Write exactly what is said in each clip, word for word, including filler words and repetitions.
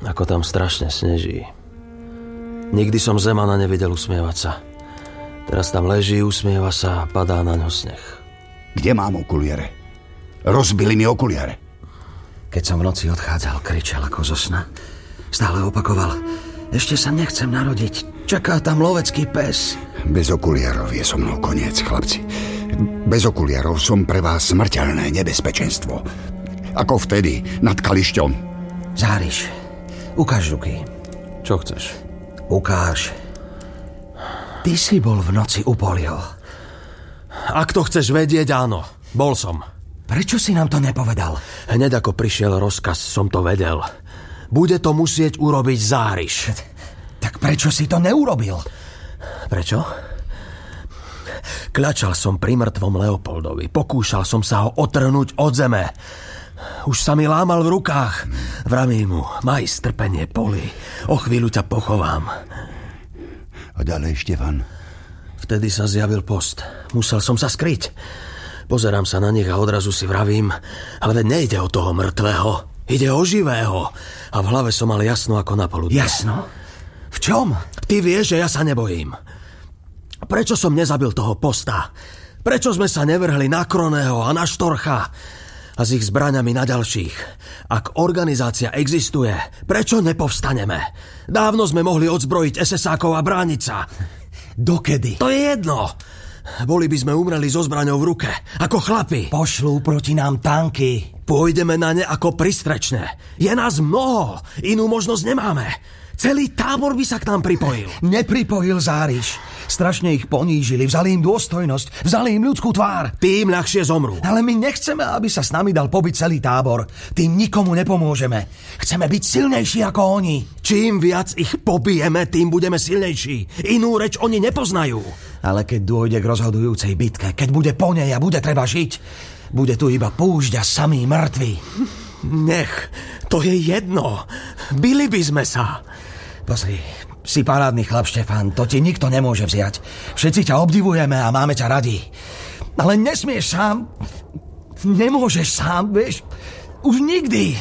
Ako tam strašne sneží. Nikdy som Zemana nevidel usmievať sa. Teraz tam leží, usmieva sa a padá na ňo sneh. Kde mám okuliare? Rozbili mi okuliare. Keď som v noci odchádzal, kričal ako zo sna. Stále opakoval: ešte sa nechcem narodiť, čaká tam lovecký pes. Bez okuliarov je so mnou koniec, chlapci. Bez okuliarov som pre vás smrteľné nebezpečenstvo. Ako vtedy, nad Kališťom. Záriš, ukáž ruky. Čo chceš? Ukáž. Ty si bol v noci u Poliho. Ak to chceš vedieť, áno. Bol som. Prečo si nám to nepovedal? Hneď ako prišiel rozkaz, som to vedel. Bude to musieť urobiť Záriš. Tak prečo si to neurobil? Prečo? Kľačal som pri mŕtvom Leopoldovi. Pokúšal som sa ho otrhnúť od zeme. Už sa mi lámal v rukách. Vravím mu: maj strpenie, Poli. O chvíľu ťa pochovám. A ďalej, Štefan? Vtedy sa zjavil post. Musel som sa skryť. Pozerám sa na nich a odrazu si vravím: ale veď nejde o toho mŕtvého. Ide o živého. A v hlave som mal jasno ako na poludne. Jasno? V čom? Ty vieš, že ja sa nebojím. Prečo som nezabil toho posta? Prečo sme sa nevrhli na Kroného a na Štorcha? A s ich zbraňami na ďalších. Ak organizácia existuje, prečo nepovstaneme? Dávno sme mohli odzbrojiť es es ákov a brániť sa. Dokedy? To je jedno. Boli by sme umreli so zbraňou v ruke, ako chlapi. Pošlú proti nám tanky. Pôjdeme na ne ako pristrečné. Je nás mnoho, inú možnosť nemáme. Celý tábor by sa k nám pripojil. Nepripojil, Záriš. Strašne ich ponížili, vzali im dôstojnosť, vzali im ľudskú tvár. Tým ľahšie zomrú. Ale my nechceme, aby sa s nami dal pobiť celý tábor. Tým nikomu nepomôžeme. Chceme byť silnejší ako oni. Čím viac ich pobijeme, tým budeme silnejší. Inú reč oni nepoznajú. Ale keď dôjde k rozhodujúcej bitke, keď bude po nej a bude treba žiť, bude tu iba púšť a samí mŕtvi. Nech, to je jedno. Bili by sme sa. Pozri, si parádny chlap, Štefan, to ti nikto nemôže vziať. Všetci ťa obdivujeme a máme ťa radi. Ale nesmieš sám. Nemôžeš sám, vieš. Už nikdy.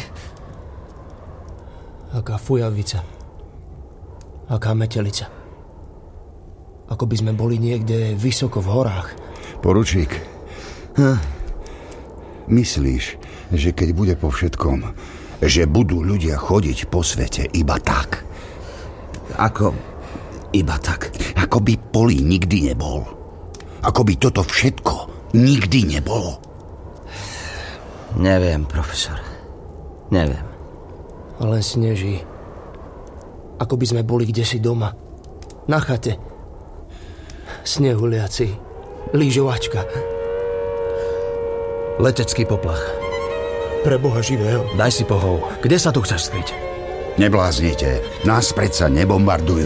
Aká fujavica. Aká metelica. Ako by sme boli niekde vysoko v horách. Poručík, hm. Myslíš, že keď bude po všetkom, že budú ľudia chodiť po svete iba tak? Ako iba tak? Ako by Poli nikdy nebol. Ako by toto všetko nikdy nebolo. Neviem, profesor. Neviem. A len sneží. Ako by sme boli kdesi doma. Na chate. Snehuliaci. Lyžovačka. Letecký poplach. Pre Boha živého. Daj si pohov. Kde sa tu chceš skryť? Nebláznite. Nás predsa nebombardujú.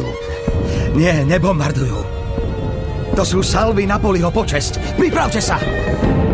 Nie, nebombardujú. To sú salvy na Poliho počesť. Pripravte sa!